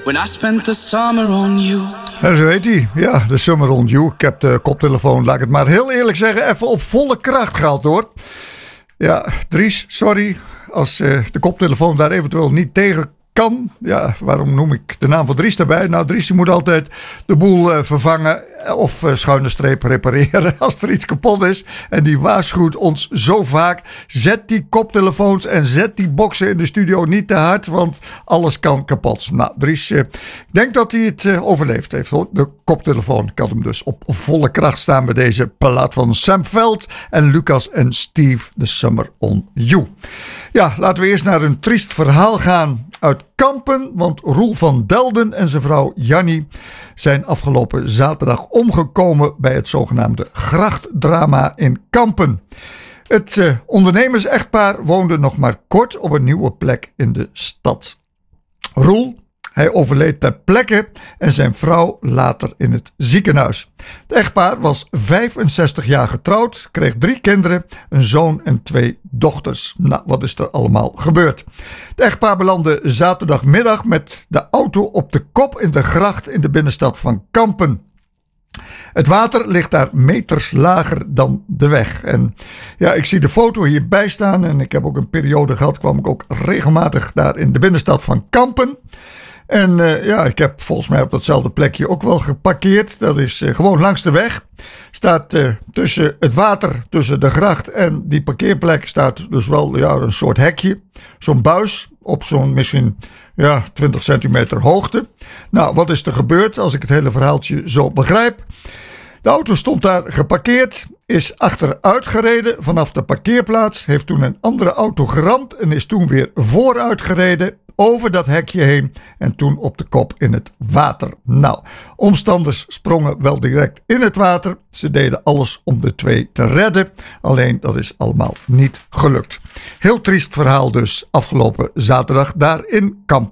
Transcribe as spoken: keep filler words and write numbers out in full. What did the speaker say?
When I spent the summer on you. En zo heet hij. Ja, The Summer on You. Ik heb de koptelefoon, laat ik het maar heel eerlijk zeggen, even op volle kracht gehaald hoor. Ja, Dries, sorry als uh, de koptelefoon daar eventueel niet tegen kan. Ja, waarom noem ik de naam van Dries daarbij? Nou, Dries die moet altijd de boel uh, vervangen of uh, schuine streep repareren als er iets kapot is. En die waarschuwt ons zo vaak. Zet die koptelefoons en zet die boxen in de studio niet te hard, want alles kan kapot. Nou, Dries, uh, ik denk dat hij het uh, overleefd heeft hoor. De koptelefoon kan hem dus op volle kracht staan bij deze plaat van Sam Veld en Lucas en Steve, The Summer on You. Ja, laten we eerst naar een triest verhaal gaan uit Kampen, want Roel van Delden en zijn vrouw Jannie zijn afgelopen zaterdag omgekomen bij het zogenaamde grachtdrama in Kampen. Het uh, ondernemers-echtpaar woonde nog maar kort op een nieuwe plek in de stad. Roel, hij overleed ter plekke en zijn vrouw later in het ziekenhuis. Het echtpaar was vijfenzestig jaar getrouwd, kreeg drie kinderen, een zoon en twee dochters. Nou, wat is er allemaal gebeurd? Het echtpaar belandde zaterdagmiddag met de auto op de kop in de gracht in de binnenstad van Kampen. Het water ligt daar meters lager dan de weg. En ja, ik zie de foto hierbij staan en ik heb ook een periode gehad, kwam ik ook regelmatig daar in de binnenstad van Kampen. En uh, ja, ik heb volgens mij op datzelfde plekje ook wel geparkeerd. Dat is uh, gewoon langs de weg. Staat uh, tussen het water, tussen de gracht en die parkeerplek staat dus wel ja, een soort hekje. Zo'n buis op zo'n misschien ja, twintig centimeter hoogte. Nou, wat is er gebeurd als ik het hele verhaaltje zo begrijp? De auto stond daar geparkeerd, is achteruit gereden vanaf de parkeerplaats, heeft toen een andere auto geramd en is toen weer vooruit gereden over dat hekje heen en toen op de kop in het water. Nou, omstanders sprongen wel direct in het water. Ze deden alles om de twee te redden. Alleen dat is allemaal niet gelukt. Heel triest verhaal dus afgelopen zaterdag daar in Kampen.